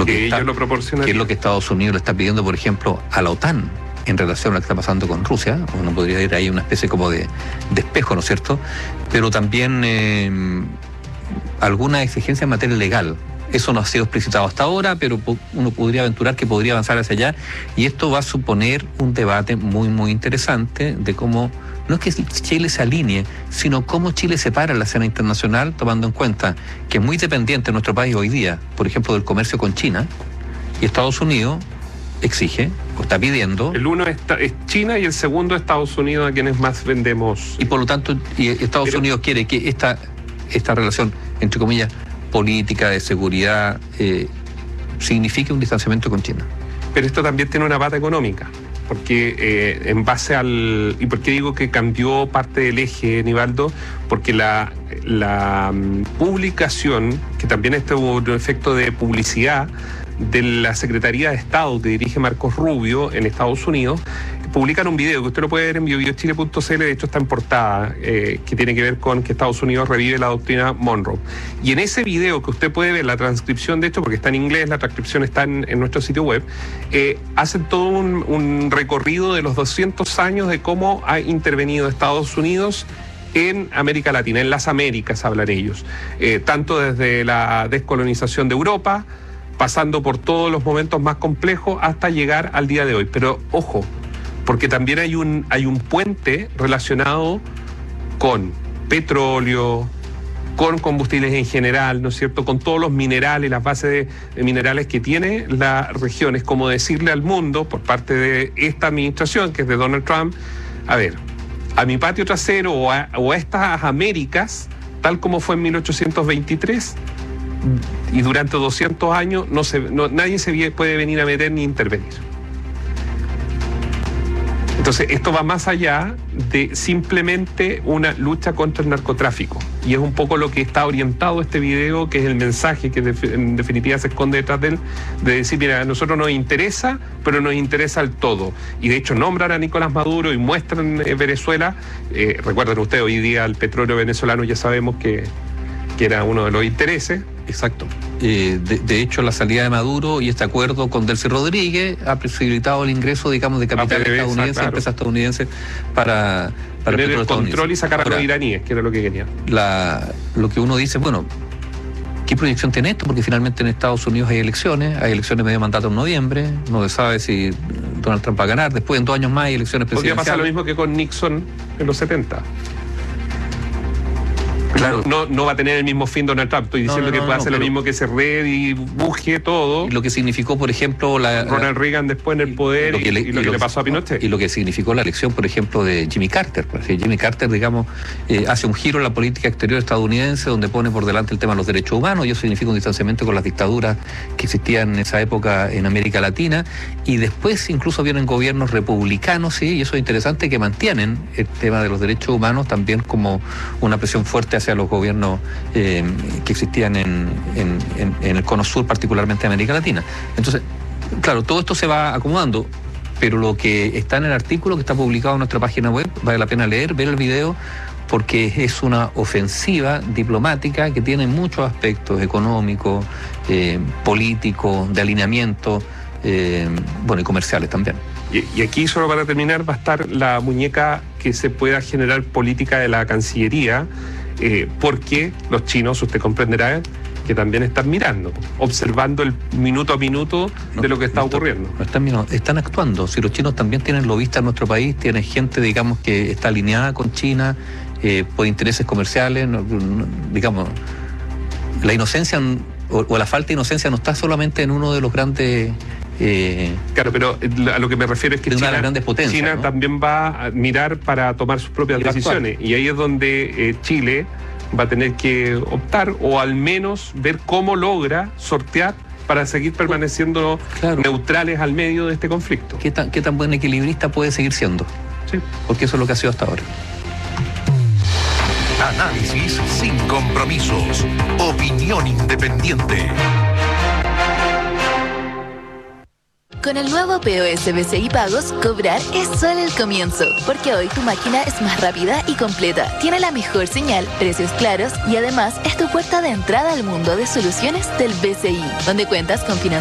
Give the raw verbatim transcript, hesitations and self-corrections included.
lo que, que está, ellos lo proporcionan. que es lo que Estados Unidos le está pidiendo, por ejemplo, a la OTAN en relación a lo que está pasando con Rusia. Uno podría ir ahí una especie como de, de espejo, ¿no es cierto? Pero también eh, alguna exigencia en materia legal. Eso no ha sido explicitado hasta ahora, pero uno podría aventurar que podría avanzar hacia allá, y esto va a suponer un debate muy, muy interesante de cómo, no es que Chile se alinee, sino cómo Chile se para en la escena internacional, tomando en cuenta que es muy dependiente nuestro país hoy día, por ejemplo, del comercio con China, y Estados Unidos exige, o está pidiendo... El uno es, es China y el segundo Estados Unidos, a quienes más vendemos. Y por lo tanto, y Estados pero, Unidos quiere que esta, esta relación, entre comillas, política de seguridad, eh, signifique un distanciamiento con China. Pero esto también tiene una pata económica, porque eh, en base al... ¿Y por qué digo que cambió parte del eje, Nivaldo? Porque la, la um, publicación, que también este hubo un efecto de publicidad, de la Secretaría de Estado que dirige Marcos Rubio en Estados Unidos, publican un video que usted lo puede ver en bio bio chile punto c l, de hecho está en portada, eh, que tiene que ver con que Estados Unidos revive la doctrina Monroe. Y en ese video que usted puede ver la transcripción de esto, porque está en inglés, la transcripción está en, en nuestro sitio web, eh, hacen todo un, un recorrido de los doscientos años de cómo ha intervenido Estados Unidos en América Latina, en las Américas hablan ellos, eh, tanto desde la descolonización de Europa, pasando por todos los momentos más complejos hasta llegar al día de hoy. Pero ojo, porque también hay un, hay un puente relacionado con petróleo, con combustibles en general, ¿no es cierto?, con todos los minerales, las bases de, de minerales que tiene la región. Es como decirle al mundo, por parte de esta administración, que es de Donald Trump, a ver, a mi patio trasero o a, o a estas Américas, tal como fue en mil ochocientos veintitrés, y durante doscientos años no se, no, nadie se puede venir a meter ni intervenir. Entonces esto va más allá de simplemente una lucha contra el narcotráfico, y es un poco lo que está orientado este video, que es el mensaje que de, en definitiva se esconde detrás de él, de decir, mira, a nosotros nos interesa, pero nos interesa el todo. Y de hecho nombran a Nicolás Maduro y muestran eh, Venezuela. Eh, recuerden ustedes, hoy día el petróleo venezolano ya sabemos que, que era uno de los intereses. Exacto. Eh, de, de hecho, la salida de Maduro y este acuerdo con Delcy Rodríguez ha posibilitado el ingreso, digamos, de capital estadounidense, claro, empresas estadounidenses para, para tener el, el control y sacar a Ahora, los iraníes, que era lo que querían. La, lo que uno dice, bueno, ¿qué proyección tiene esto? Porque finalmente en Estados Unidos hay elecciones, hay elecciones medio mandato en noviembre, no se sabe si Donald Trump va a ganar, después en dos años más hay elecciones presidenciales. Podría pasar lo mismo que con Nixon en los setenta. Claro. No, no va a tener el mismo fin Donald Trump. Estoy diciendo no, no, que puede no, hacer lo mismo que ese red y buje todo. Y lo que significó, por ejemplo, la, Ronald Reagan después en el poder, y lo que le, y lo y que lo, le pasó a Pinochet. Y lo que significó la elección, por ejemplo, de Jimmy Carter. Porque Jimmy Carter, digamos, eh, hace un giro en la política exterior estadounidense, donde pone por delante el tema de los derechos humanos, y eso significa un distanciamiento con las dictaduras que existían en esa época en América Latina. Y después incluso vienen gobiernos republicanos, ¿sí? Y eso es interesante, que mantienen el tema de los derechos humanos también como una presión fuerte hacia los gobiernos eh, que existían en, en, en, en el cono sur, particularmente en América Latina. Entonces, claro, todo esto se va acomodando, pero lo que está en el artículo que está publicado en nuestra página web, vale la pena leer, ver el video, porque es una ofensiva diplomática que tiene muchos aspectos económicos, eh, políticos, de alineamiento, eh, bueno, y comerciales también. Y, y aquí, solo para terminar, va a estar la muñeca que se pueda generar política de la Cancillería, eh, porque los chinos, usted comprenderá, que también están mirando, observando el minuto a minuto no, de lo que está no ocurriendo. No están mirando, están actuando. Si los chinos también tienen lobistas en nuestro país, tienen gente, digamos, que está alineada con China, eh, por intereses comerciales, no, no, digamos, la inocencia o, o la falta de inocencia no está solamente en uno de los grandes... Eh, claro, pero a lo que me refiero es que China, China ¿no? también va a mirar para tomar sus propias y decisiones, y ahí es donde eh, Chile va a tener que optar, o al menos ver cómo logra sortear para seguir permaneciendo claro. neutrales al medio de este conflicto. ¿Qué tan, qué tan buen equilibrista puede seguir siendo? Sí. Porque eso es lo que ha sido hasta ahora. Análisis sin compromisos. Opinión independiente. Con el nuevo P O S B C I Pagos, cobrar es solo el comienzo, porque hoy tu máquina es más rápida y completa, tiene la mejor señal, precios claros y además es tu puerta de entrada al mundo de soluciones del B C I, donde cuentas con financiación